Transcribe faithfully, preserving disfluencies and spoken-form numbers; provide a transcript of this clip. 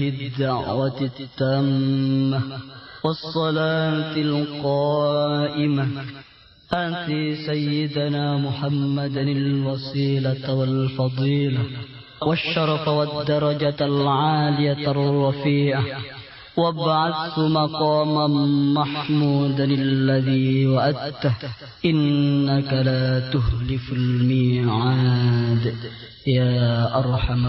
الدعوة التامة والصلاة القائمة آت سيدنا محمدا الوسيلة والفضيلة والشرف والدرجة العالية الرفيعة وابعثه مقاما محمودا الذي وعدته إنك لا تخلف الميعاد يا أرحم